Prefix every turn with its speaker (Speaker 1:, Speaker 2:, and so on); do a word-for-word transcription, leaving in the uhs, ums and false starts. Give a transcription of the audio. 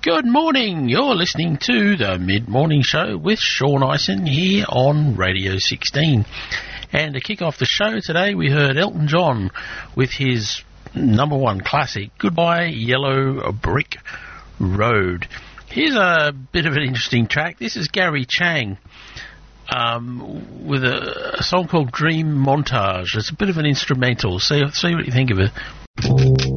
Speaker 1: Good morning. You're listening to the Mid-Morning Show with Sean Ison here on Radio sixteen. And to kick off the show today, we heard Elton John with his number one classic, Goodbye Yellow Brick Road. Here's a bit of an interesting track. This is Gary Chang um, with a, a song called Dream Montage. It's a bit of an instrumental. See, see what you think of it.